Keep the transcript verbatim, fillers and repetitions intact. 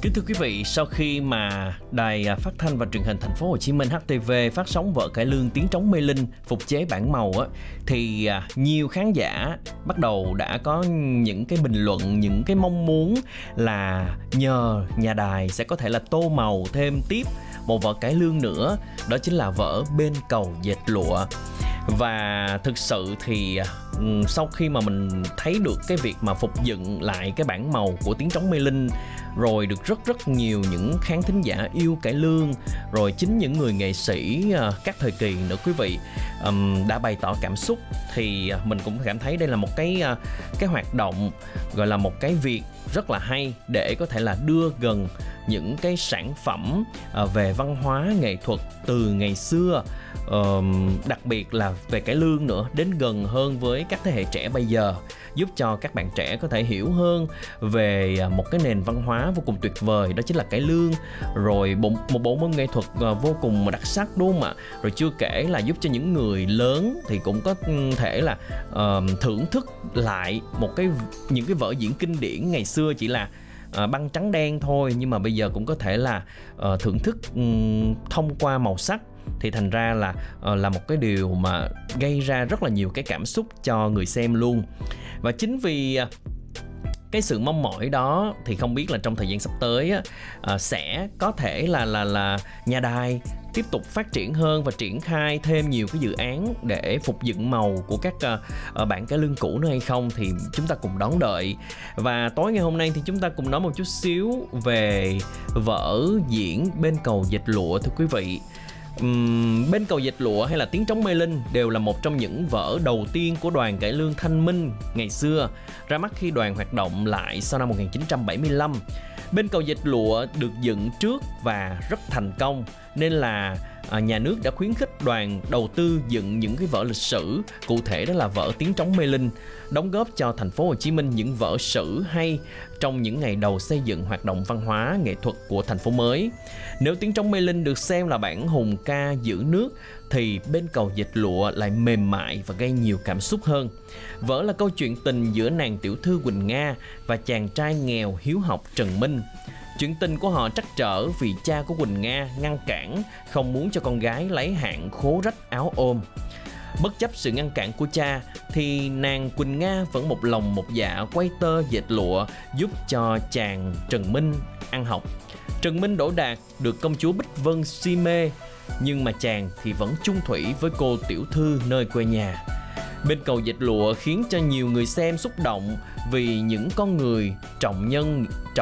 Kính thưa quý vị, sau khi mà Đài Phát thanh và Truyền hình Thành phố Hồ Chí Minh hát tê vê phát sóng vở cải lương Tiếng trống mê linh phục chế bản màu á, thì nhiều khán giả bắt đầu đã có những cái bình luận, những cái mong muốn là nhờ nhà đài sẽ có thể là tô màu thêm tiếp một vở cải lương nữa, đó chính là vở Bên cầu dệt lụa. Và thực sự thì sau khi mà mình thấy được cái việc mà phục dựng lại cái bản màu của Tiếng trống mê linh, rồi được rất rất nhiều những khán thính giả yêu cải lương, rồi chính những người nghệ sĩ các thời kỳ nữa quý vị um, đã bày tỏ cảm xúc, thì mình cũng cảm thấy đây là một cái cái hoạt động, gọi là một cái việc rất là hay để có thể là đưa gần những cái sản phẩm uh, về văn hóa nghệ thuật từ ngày xưa, uh, đặc biệt là về cải lương nữa, đến gần hơn với các thế hệ trẻ bây giờ, giúp cho các bạn trẻ có thể hiểu hơn về một cái nền văn hóa vô cùng tuyệt vời, đó chính là cải lương, rồi một, một bộ môn nghệ thuật vô cùng đặc sắc, đúng không ạ? Rồi chưa kể là giúp cho những người lớn thì cũng có thể là uh, thưởng thức lại một cái những cái vở diễn kinh điển ngày xưa chỉ là uh, băng trắng đen thôi, nhưng mà bây giờ cũng có thể là uh, thưởng thức um, thông qua màu sắc. Thì thành ra là uh, là một cái điều mà gây ra rất là nhiều cái cảm xúc cho người xem luôn. Và chính vì uh, cái sự mong mỏi đó thì không biết là trong thời gian sắp tới á, uh, sẽ có thể là là là nhà đài tiếp tục phát triển hơn và triển khai thêm nhiều cái dự án để phục dựng màu của các uh, bản cải lương cũ nữa hay không, thì chúng ta cùng đón đợi. Và tối ngày hôm nay thì chúng ta cùng nói một chút xíu về vở diễn Bên cầu dệt lụa, thưa quý vị. Uhm, Bên cầu dệt lụa hay là Tiếng trống mê linh đều là một trong những vở đầu tiên của đoàn cải lương Thanh Minh ngày xưa, ra mắt khi đoàn hoạt động lại sau năm một nghìn chín trăm bảy mươi lăm. Bên cầu dệt lụa được dựng trước và rất thành công, nên là à, nhà nước đã khuyến khích đoàn đầu tư dựng những cái vở lịch sử, cụ thể đó là vở Tiếng trống mê linh, đóng góp cho thành phố Hồ Chí Minh những vở sử hay trong những ngày đầu xây dựng hoạt động văn hóa nghệ thuật của thành phố mới. Nếu Tiếng trống mê linh được xem là bản hùng ca giữ nước, thì Bên cầu dệt lụa lại mềm mại và gây nhiều cảm xúc hơn. Vở là câu chuyện tình giữa nàng tiểu thư Quỳnh Nga và chàng trai nghèo hiếu học Trần Minh. Chuyện tình của họ trắc trở vì cha của Quỳnh Nga ngăn cản, không muốn cho con gái lấy hạng khố rách áo ôm. Bất chấp sự ngăn cản của cha, thì nàng Quỳnh Nga vẫn một lòng một dạ quay tơ dệt lụa giúp cho chàng Trần Minh ăn học. Trần Minh đỗ đạt, được công chúa Bích Vân si mê, nhưng mà chàng thì vẫn chung thủy với cô tiểu thư nơi quê nhà. Bên cầu dệt lụa khiến cho nhiều người xem xúc động vì những con người trọng nhân trọng